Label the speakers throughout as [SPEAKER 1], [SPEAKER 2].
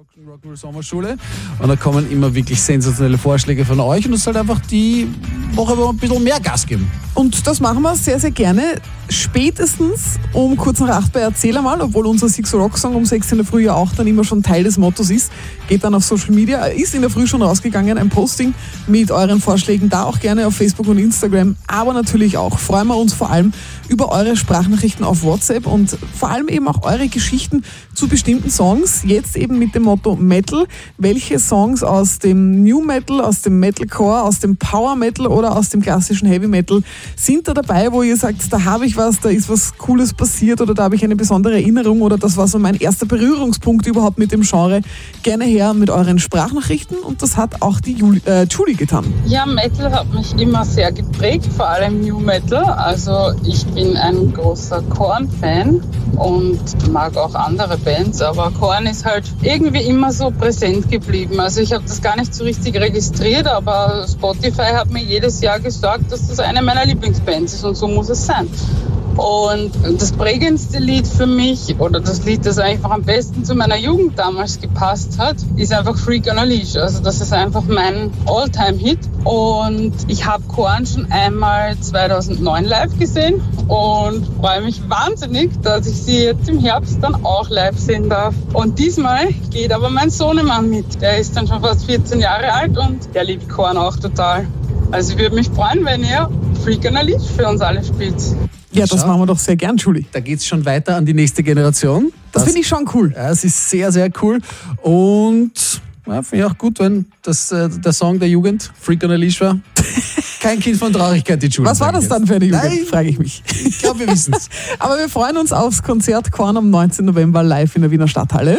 [SPEAKER 1] Rock'n'Roll Sommerschule und da kommen immer wirklich sensationelle Vorschläge von euch und es soll einfach die Woche ein bisschen mehr Gas geben.
[SPEAKER 2] Und das machen wir sehr, sehr gerne. Spätestens um kurz nach 8 bei Erzähl einmal, obwohl unser Six Rock Song um 6 in der Früh ja auch dann immer schon Teil des Mottos ist. Geht dann auf Social Media, ist in der Früh schon rausgegangen, ein Posting mit euren Vorschlägen, da auch gerne auf Facebook und Instagram, aber natürlich auch freuen wir uns vor allem über eure Sprachnachrichten auf WhatsApp und vor allem eben auch eure Geschichten zu bestimmten Songs, jetzt eben mit dem Motto Metal. Welche Songs aus dem New Metal, aus dem Metalcore, aus dem Power Metal oder aus dem klassischen Heavy Metal sind da dabei, wo ihr sagt, da habe ich was, da ist was Cooles passiert oder da habe ich eine besondere Erinnerung oder das war so mein erster Berührungspunkt überhaupt mit dem Genre. Gerne her mit euren Sprachnachrichten und das hat auch die Julie getan.
[SPEAKER 3] Ja, Metal hat mich immer sehr geprägt, vor allem New Metal. Also ich bin ein großer Korn-Fan und mag auch andere Bands, aber Korn ist halt irgendwie immer so präsent geblieben. Also ich habe das gar nicht so richtig registriert, aber Spotify hat mir jedes Jahr gesagt, dass das eine meiner Lieblingsbands ist und so muss es sein. Und das prägendste Lied für mich, oder das Lied, das einfach am besten zu meiner Jugend damals gepasst hat, ist einfach Freak on a Leash. Also das ist einfach mein All-Time-Hit. Und ich habe Korn schon einmal 2009 live gesehen und freue mich wahnsinnig, dass ich sie jetzt im Herbst dann auch live sehen darf. Und diesmal geht aber mein Sohnemann mit. Der ist dann schon fast 14 Jahre alt und der liebt Korn auch total. Also ich würde mich freuen, wenn ihr Freak on a Leash für uns alle spielt.
[SPEAKER 2] Ja, das machen wir doch sehr gern, Julie.
[SPEAKER 1] Da geht es schon weiter an die nächste Generation.
[SPEAKER 2] Das finde ich schon cool.
[SPEAKER 1] Ja, es ist sehr, sehr cool. Und ja, finde ich auch gut, wenn das der Song der Jugend, Freak on a Leash, war. Kein Kind von Traurigkeit, die Julie.
[SPEAKER 2] Was war das dann für eine Jugend,
[SPEAKER 1] Nein,
[SPEAKER 2] frage ich mich.
[SPEAKER 1] Ich glaube, wir wissen es.
[SPEAKER 2] Aber wir freuen uns aufs Konzert Korn am 19. November live in der Wiener Stadthalle.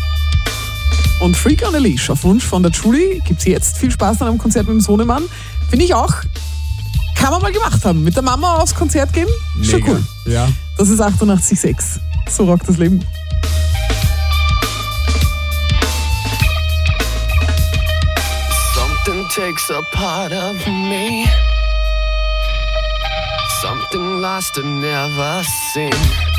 [SPEAKER 2] Und Freak on a Leash auf Wunsch von der Julie gibt's jetzt. Viel Spaß dann am Konzert mit dem Sohnemann. Finde ich auch. Kann man mal gemacht haben. Mit der Mama aufs Konzert gehen? Schon
[SPEAKER 1] Mega.
[SPEAKER 2] cool.
[SPEAKER 1] Ja.
[SPEAKER 2] Das ist 88,6. So rockt das Leben.
[SPEAKER 4] Something takes a part of me. Something lost and never seen.